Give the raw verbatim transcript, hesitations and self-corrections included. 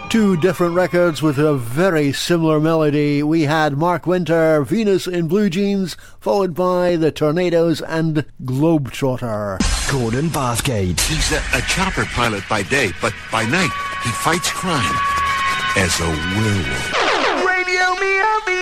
Two different records with a very similar melody. We had Mark Winter, Venus in Blue Jeans, followed by the Tornadoes and Globetrotter. Gordon Bathgate. He's a, a chopper pilot by day, but by night he fights crime as a werewolf.